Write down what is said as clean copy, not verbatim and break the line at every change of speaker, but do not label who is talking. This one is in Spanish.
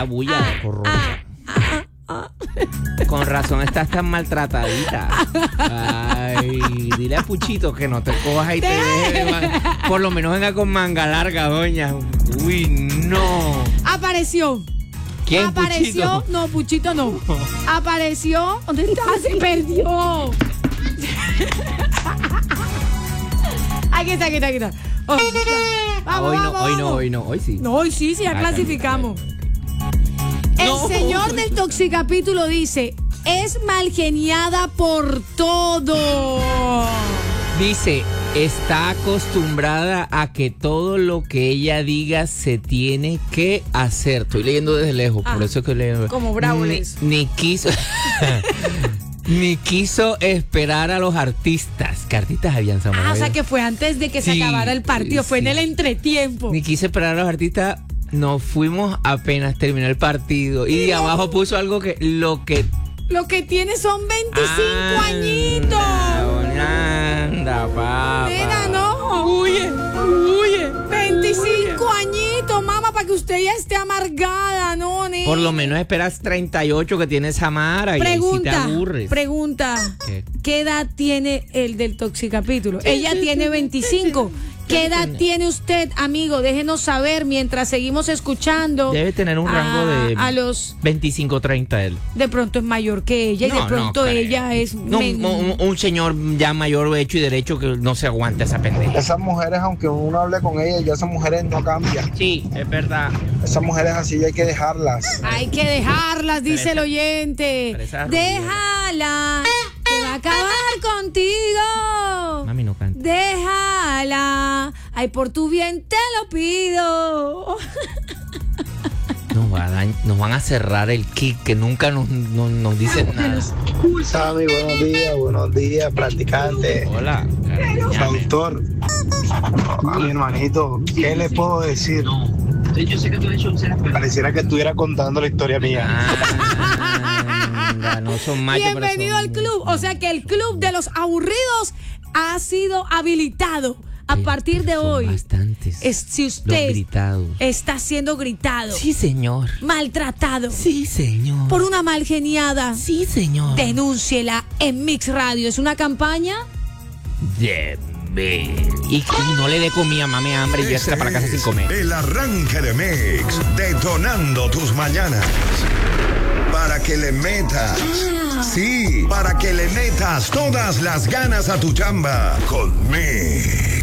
da bulla de corrosa. Con razón estás tan maltratadita. Ay, dile a Puchito que no te cojas y te deje. Por lo menos venga con manga larga, doña. Uy, no.
Apareció.
¿Quién?
Apareció.
Puchito?
No, Puchito no. Apareció. ¿Dónde está? Se perdió. Aquí está. Oh,
Hoy no, hoy sí.
No, hoy sí, ya clasificamos. El señor del Toxicapítulo dice, es malgeniada por todo.
Dice, está acostumbrada a que todo lo que ella diga se tiene que hacer. Estoy leyendo desde lejos, por eso es que leo.
Como bravo es.
Ni quiso... Ni quiso esperar a los artistas. ¿Qué artistas habían, Samuel?
O sea que fue antes de que se acabara el partido, fue en el entretiempo.
Ni quise esperar a los artistas. Nos fuimos apenas terminó el partido. Y de abajo puso algo que lo que
tiene son 25 añitos.
Anda, papá.
Nena, no. Huye. 25 añitos, mamá, para que usted ya esté amargada, ¿no, nena?
Por lo menos esperas 38 que tiene Samara y ahí sí te aburres.
Pregunta. ¿Qué edad tiene el del Toxicapítulo? Ella tiene 25. ¿Qué edad tiene usted, amigo? Déjenos saber mientras seguimos escuchando.
Debe tener un rango de
a los
25-30 él.
De pronto es mayor que ella y de pronto ella es...
un señor ya mayor hecho y derecho que no se aguanta esa pendeja.
Esas mujeres, aunque uno hable con ellas, ya esas mujeres no cambian.
Sí, es verdad.
Esas mujeres así hay que dejarlas.
Hay que dejarlas, dice el oyente. Déjala, que va a acabar contigo.
Mami, no canta.
Déjala, ay, por tu bien te lo pido.
Nos van a cerrar el kick, que nunca nos dicen nada.
Sammy, buenos días, practicante.
Hola,
Doctor. Mi hermanito, ¿qué le puedo decir? Pareciera que estuviera contando la historia mía.
No son machos.
Bienvenido al club. O sea que el club de los aburridos ha sido habilitado. A partir de hoy,
bastantes
si usted está siendo gritado,
sí señor,
maltratado,
sí señor,
por una malgeniada,
sí señor,
denúnciela en Mix Radio. Es una campaña
y no le dé comida, mame hambre y llévesela para la casa sin comer.
El arranque de Mix, detonando tus mañanas. Para que le metas, sí, para que le metas todas las ganas a tu chamba con Mix.